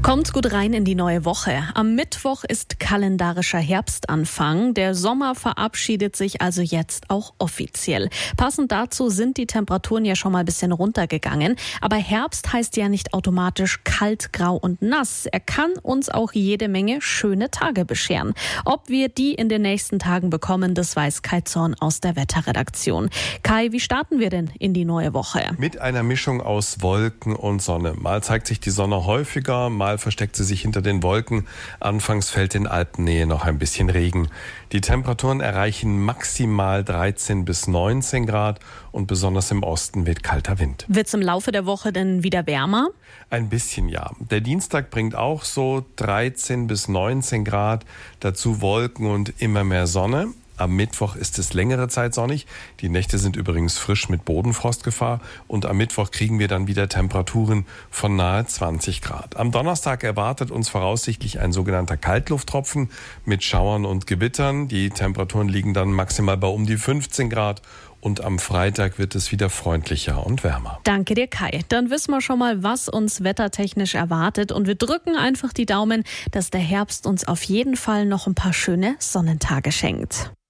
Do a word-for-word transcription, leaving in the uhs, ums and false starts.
Kommt gut rein in die neue Woche. Am Mittwoch ist kalendarischer Herbstanfang. Der Sommer verabschiedet sich also jetzt auch offiziell. Passend dazu sind die Temperaturen ja schon mal ein bisschen runtergegangen. Aber Herbst heißt ja nicht automatisch kalt, grau und nass. Er kann uns auch jede Menge schöne Tage bescheren. Ob wir die in den nächsten Tagen bekommen, das weiß Kai Zorn aus der Wetterredaktion. Kai, wie starten wir denn in die neue Woche? Mit einer Mischung aus Wolken und Sonne. Mal zeigt sich die Sonne häufiger, mal versteckt sie sich hinter den Wolken. Anfangs fällt in Alpennähe noch ein bisschen Regen. Die Temperaturen erreichen maximal dreizehn bis neunzehn Grad und besonders im Osten weht kalter Wind. Wird's im Laufe der Woche denn wieder wärmer? Ein bisschen, ja. Der Dienstag bringt auch so dreizehn bis neunzehn Grad, dazu Wolken und immer mehr Sonne. Am Mittwoch ist es längere Zeit sonnig. Die Nächte sind übrigens frisch mit Bodenfrostgefahr. Und am Mittwoch kriegen wir dann wieder Temperaturen von nahe zwanzig Grad. Am Donnerstag erwartet uns voraussichtlich ein sogenannter Kaltlufttropfen mit Schauern und Gewittern. Die Temperaturen liegen dann maximal bei um die fünfzehn Grad. Und am Freitag wird es wieder freundlicher und wärmer. Danke dir, Kai. Dann wissen wir schon mal, was uns wettertechnisch erwartet. Und wir drücken einfach die Daumen, dass der Herbst uns auf jeden Fall noch ein paar schöne Sonnentage schenkt.